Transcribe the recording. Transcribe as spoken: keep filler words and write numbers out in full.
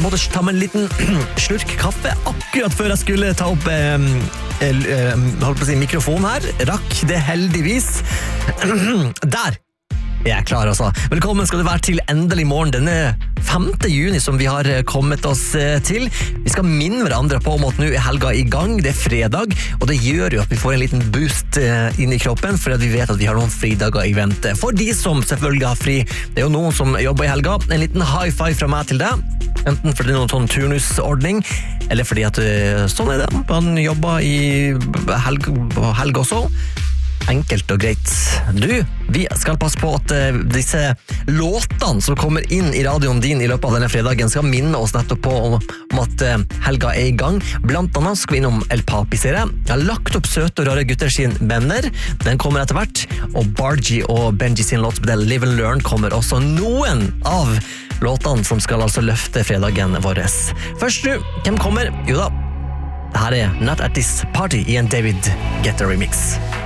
måtte ta med en liten slurk kaffe akkurat før jeg skulle ta opp eh, eh, holdt på å si, mikrofon her. Rakk det heldigvis. Der! Jeg er klar, altså. Velkommen skal du være til Endelig morgen denne femte juni som vi har kommet oss til. Vi skal minne hverandre på om at nå er helga i gang, det er fredag, og det gjør jo at vi får en liten boost inn i kroppen, for vi vet at vi har noen fridager i vente. For de som selvfølgelig har fri, det er jo noen som jobber i helga, en liten high five fra meg til deg, enten fordi det er noen sånn turnusordning, eller fordi at sånn er det, man jobber i helg, helg også. Enkelt og greit. Du, vi skal passe på at uh, disse låtene som kommer inn i radioen din i løpet av denne fredagen skal minne oss nettopp på om, om at uh, helga er i gang. Blant annet skal vi innom El Papi-serie. Jeg har lagt opp søte og rare gutter sin venner. Den kommer etter hvert. Og Bargie og Benji sin låt med Live and Learn kommer også. Noen av låtene som skal altså løfte fredagen vår. Først du, hvem kommer? Jo da, det her er Not At This Party i en David Guetta remix.